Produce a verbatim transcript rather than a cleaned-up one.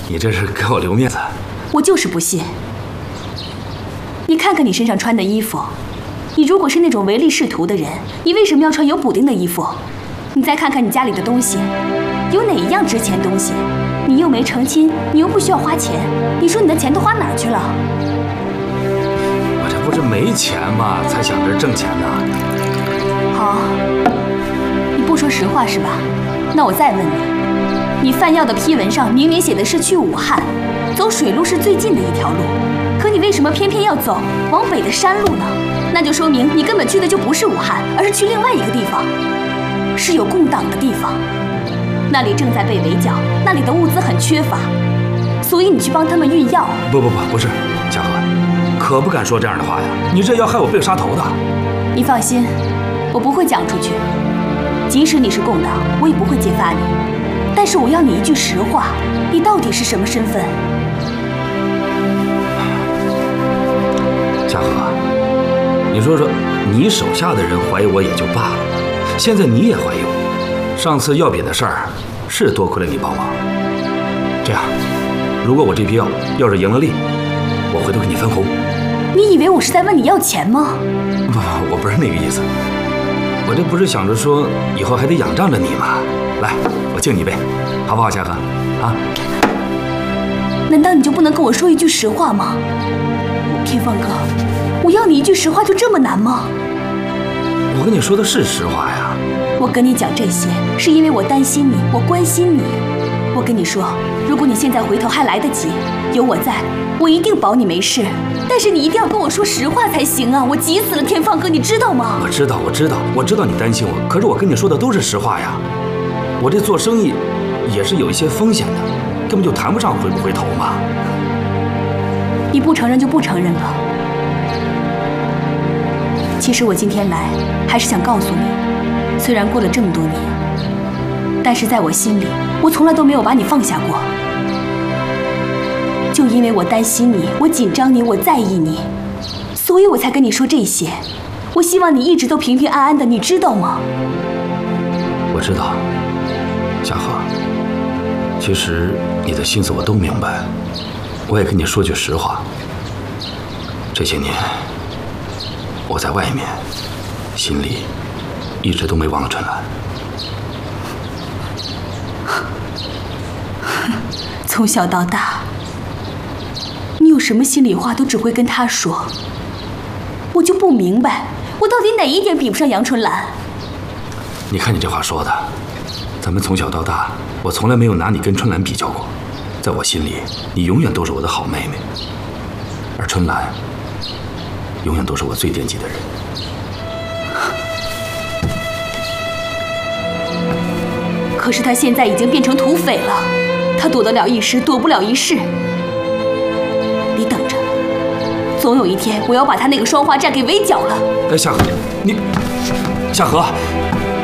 你这是给我留面子。 我就是不信。你看看你身上穿的衣服，你如果是那种唯利是图的人，你为什么要穿有补丁的衣服？你再看看你家里的东西，有哪一样值钱东西？你又没成亲，你又不需要花钱，你说你的钱都花哪儿去了？ 我这不是没钱吗？才想着挣钱呢。 好，你不说实话是吧？那我再问你，你贩药的批文上明明写的是去武汉，走水路是最近的一条路，可你为什么偏偏要走往北的山路呢？那就说明你根本去的就不是武汉，而是去另外一个地方，是有共党的地方，那里正在被围剿，那里的物资很缺乏，所以你去帮他们运药。 不不不，不是，夏荷，可不敢说这样的话呀！你这要害我被杀头的。 你放心，我不会讲出去。即使你是共党，我也不会揭发你。但是我要你一句实话，你到底是什么身份？ 夏荷，你说说，你手下的人怀疑我也就罢了，现在你也怀疑我。上次药品的事儿，是多亏了你帮忙。这样，如果我这批药要是赢了利，我回头给你分红。 你以为我是在问你要钱吗？ 不不，我不是那个意思。我这不是想着说以后还得仰仗着你吗？来，我敬你一杯，好不好，夏荷？啊？ 难道你就不能跟我说一句实话吗？天放哥，我要你一句实话就这么难吗？ 我跟你说的是实话呀。 我跟你讲这些，是因为我担心你，我关心你。我跟你说，如果你现在回头还来得及，有我在，我一定保你没事。但是你一定要跟我说实话才行啊！我急死了，天放哥，你知道吗？ 我知道，我知道，我知道你担心我，可是我跟你说的都是实话呀。我这做生意也是有一些风险的，根本就谈不上回不回头嘛。 你不承认就不承认了。其实我今天来还是想告诉你，虽然过了这么多年，但是在我心里，我从来都没有把你放下过。就因为我担心你，我紧张你，我在意你，所以我才跟你说这些。我希望你一直都平平安安的，你知道吗？ 我知道，夏荷，其实你的心思我都明白。我也跟你说句实话，这些年我在外面，心里一直都没忘了春兰。 从小到大，你有什么心里话都只会跟他说，我就不明白，我到底哪一点比不上杨春兰？ 你看你这话说的，咱们从小到大，我从来没有拿你跟春兰比较过，在我心里，你永远都是我的好妹妹，而春兰永远都是我最惦记的人。 可是她现在已经变成土匪了，她躲得了一时，躲不了一世。你等着，总有一天我要把她那个双花寨给围剿了。 哎，夏荷，你，夏荷，